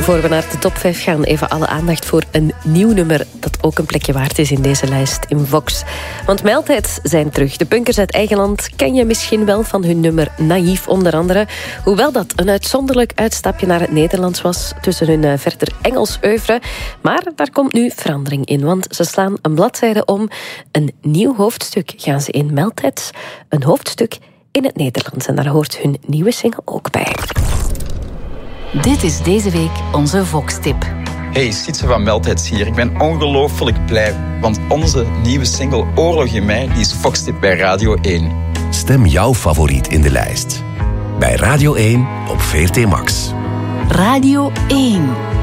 Voor we naar de top 5 gaan, even alle aandacht voor een nieuw nummer dat ook een plekje waard is in deze lijst in Vox. Want Mildheads zijn terug. De punkers uit eigen land ken je misschien wel van hun nummer Naïef onder andere. Hoewel dat een uitzonderlijk uitstapje naar het Nederlands was tussen hun verder Engels oeuvre. Maar daar komt nu verandering in, want ze slaan een bladzijde om. Een nieuw hoofdstuk gaan ze in Mildheads. Een hoofdstuk in het Nederlands. En daar hoort hun nieuwe single ook bij. Dit is deze week onze Vox-tip. Hey, Sietse van Mildheads hier. Ik ben ongelooflijk blij, want onze nieuwe single Oorlog in mij die is Vox-tip bij Radio 1. Stem jouw favoriet in de lijst. Bij Radio 1 op VRT Max. Radio 1.